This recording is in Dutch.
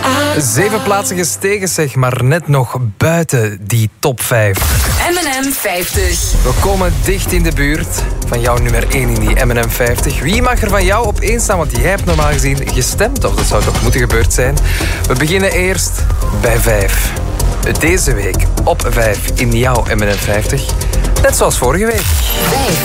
7 plaatsen gestegen, zeg, maar net nog buiten die top 5. M&M 50. We komen dicht in de buurt van jouw nummer 1 in die M&M 50. Wie mag er van jou op 1 staan? Want jij hebt normaal gezien gestemd, of dat zou toch moeten gebeurd zijn. We beginnen eerst bij 5. Deze week op 5 in jouw M&M 50. Net zoals vorige week. 5.